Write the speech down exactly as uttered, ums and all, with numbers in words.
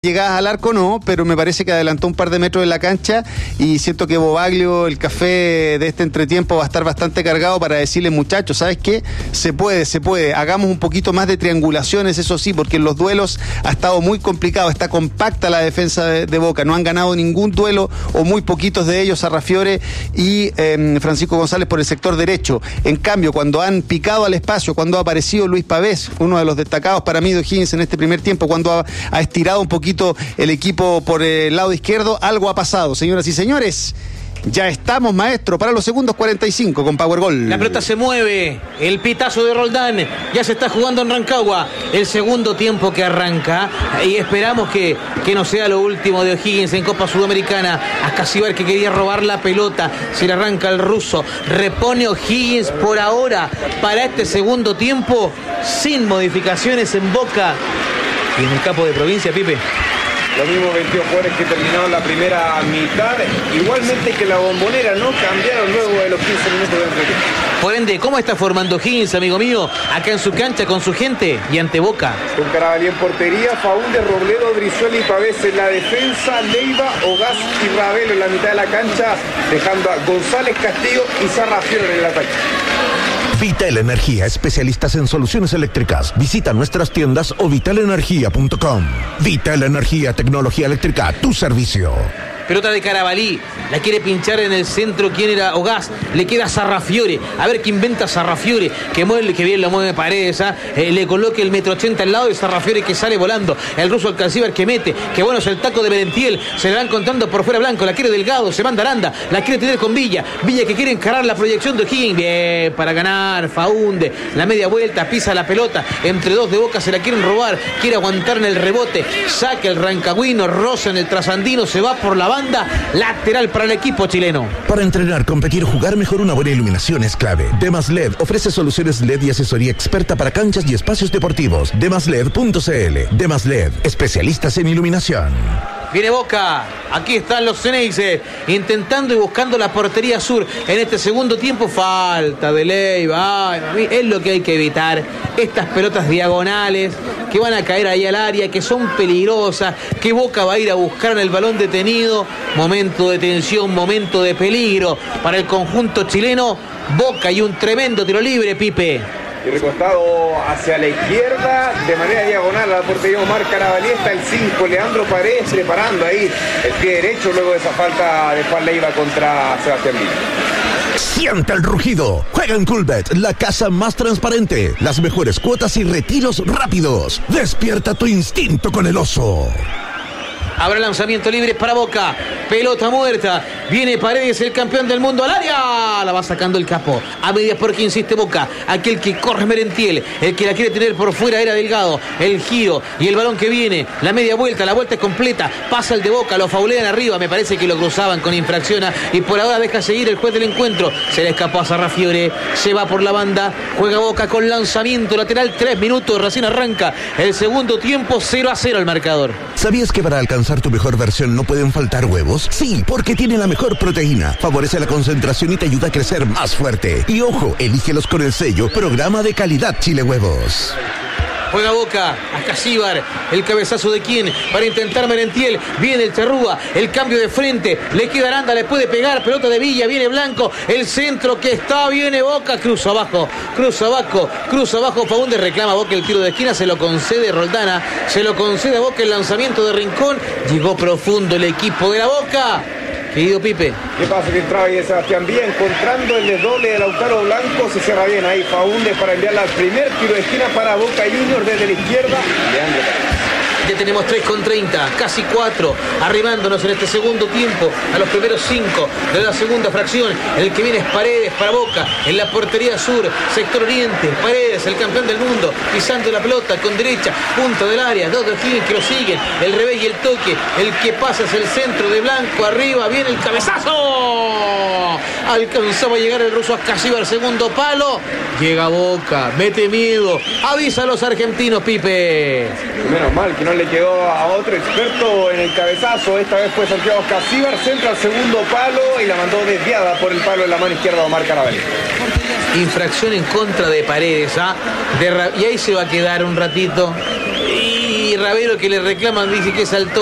Llegadas al arco no, pero me parece que adelantó un par de metros en la cancha y siento que Bobaglio, el café de este entretiempo, va a estar bastante cargado para decirle, muchachos, ¿sabes qué? Se puede, se puede, hagamos un poquito más de triangulaciones, eso sí, porque en los duelos ha estado muy complicado, está compacta la defensa de, de Boca, no han ganado ningún duelo o muy poquitos de ellos, Sarrafiore y eh, Francisco González por el sector derecho. En cambio, cuando han picado al espacio, cuando ha aparecido Luis Pavés, uno de los destacados para mí de O'Higgins en este primer tiempo, cuando ha, ha estirado un poquito el equipo por el lado izquierdo, algo ha pasado, señoras y señores. Ya estamos, maestro, para los segundos cuarenta y cinco con Powergol. La pelota se mueve, el pitazo de Roldán, ya se está jugando en Rancagua, el segundo tiempo que arranca, y esperamos que, que no sea lo último de O'Higgins en Copa Sudamericana. Ascasíbar, que quería robar la pelota, se le arranca el ruso, repone O'Higgins por ahora para este segundo tiempo, sin modificaciones en Boca y en el campo de provincia, Pipe. Los mismos veintidós jugadores que terminaron la primera mitad, igualmente que la Bombonera, no cambiaron luego de los quince minutos de entretiempo. Por ende, ¿cómo está formando O'Higgins, amigo mío, acá en su cancha con su gente y ante Boca? Con Carabalí en portería, Faúndez, Robledo, Brizuela y Pavés en la defensa, Leiva, Ogaz y Ravelo en la mitad de la cancha, dejando a González, Castillo y Sarrafiore en el ataque. Vital Energía, especialistas en soluciones eléctricas. Visita nuestras tiendas o vital energía punto com. Vital Energía, tecnología eléctrica a tu servicio. Pelota de Carabalí, la quiere pinchar en el centro. ¿Quién era? Ogaz, le queda Sarrafiore. A ver qué inventa Sarrafiore, que mueve, que bien lo mueve Paredes, ¿eh? Eh, le coloque el metro ochenta al lado de Sarrafiore, que sale volando. El ruso Ascasíbar, que mete, que bueno es el taco de Merentiel, se le van contando por fuera Blanco, la quiere Delgado, se manda Aranda, la quiere tener con Villa, Villa que quiere encarar la proyección de O'Higgins, bien, para ganar, Faúndez, la media vuelta, pisa la pelota, entre dos de Boca se la quieren robar, quiere aguantar en el rebote, saca el rancagüino, roza en el trasandino, se va por la banda. Lateral para el equipo chileno. Para entrenar, competir, jugar mejor, una buena iluminación es clave. Demas L E D ofrece soluciones L E D y asesoría experta para canchas y espacios deportivos. demas led punto cl. Demas L E D, especialistas en iluminación. Viene Boca, aquí están los Ceneices, intentando y buscando la portería sur. En este segundo tiempo, falta de Leiva. Ay, mami, es lo que hay que evitar. Estas pelotas diagonales que van a caer ahí al área, que son peligrosas, que Boca va a ir a buscar en el balón detenido. Momento de tensión, momento de peligro para el conjunto chileno. Boca y un tremendo tiro libre, Pipe. Y recostado hacia la izquierda, de manera diagonal a la portería Omar Carabalí, está el cinco, Leandro Paredes, preparando ahí el pie derecho luego de esa falta de Juan Leiva contra Sebastián Villa. Siente el rugido. Juega en Coolbet, la casa más transparente. Las mejores cuotas y retiros rápidos. Despierta tu instinto con el oso. Habrá lanzamiento libre para Boca. Pelota muerta. Viene Paredes, el campeón del mundo, al área. La va sacando el capo. A medias porque insiste Boca. Aquel que corre Merentiel. El que la quiere tener por fuera era Delgado. El giro y el balón que viene. La media vuelta. La vuelta es completa. Pasa el de Boca. Lo faulean arriba. Me parece que lo cruzaban con infracción. Y por ahora deja seguir el juez del encuentro. Se le escapó a Sarrafiore. Se va por la banda. Juega Boca con lanzamiento lateral. Tres minutos. Recién arranca el segundo tiempo. cero a cero el marcador. ¿Sabías que para alcanzar tu mejor versión no pueden faltar huevos? Sí, porque tiene la mejor proteína, favorece la concentración y te ayuda a crecer más fuerte. Y ojo, elígelos con el sello Programa de Calidad Chile Huevos. Juega Boca, Ascasíbar, el cabezazo de quién, para intentar Merentiel, viene el Charrúa, el cambio de frente, le queda Aranda, le puede pegar, pelota de Villa, viene Blanco, el centro que está, viene Boca, cruza abajo, cruza abajo, cruza abajo, Faúndez reclama Boca el tiro de esquina, se lo concede Roldana, se lo concede a Boca el lanzamiento de Rincón, llegó profundo el equipo de la Boca. Querido Pipe. ¿Qué pasa? Que entraba ahí de Sebastián Villa, encontrando el desdoble de Lautaro Blanco, se cierra bien ahí Faúndez para enviarla al primer tiro de esquina para Boca Juniors desde la izquierda. Leandro Paredes. Ya tenemos tres con treinta, casi cuatro, arribándonos en este segundo tiempo a los primeros cinco de la segunda fracción. El que viene es Paredes para Boca, en la portería sur, sector oriente. Paredes, el campeón del mundo, pisando la pelota con derecha, punto del área, dos de O'Higgins que lo siguen, el revés y el toque. El que pasa es el centro de Blanco, arriba viene el cabezazo. Alcanzaba a llegar el ruso Ascasíbar, segundo palo. Llega Boca, mete miedo, avisa a los argentinos, Pipe. Menos mal que no le quedó a otro experto en el cabezazo. Esta vez fue Santiago Ascasíbar, centra al segundo palo y la mandó desviada por el palo en la mano izquierda de Omar Carabalí. Infracción en contra de Paredes, ¿ah? De Ra- y ahí se va a quedar un ratito. Y y Ravelo que le reclaman, dice que saltó